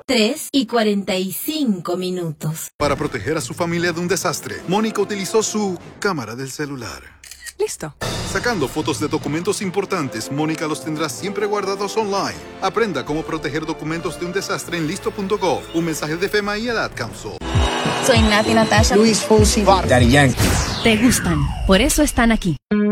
3:45. Para proteger a su familia de un desastre, Mónica utilizó su cámara del celular. Listo. Sacando fotos de documentos importantes, Mónica los tendrá siempre guardados online. Aprenda cómo proteger documentos de un desastre en listo.gov. Un mensaje de FEMA y el Ad Council. Soy Nati Natasha. Luis Fonsi. Daddy Yankee. Te gustan, por eso están aquí.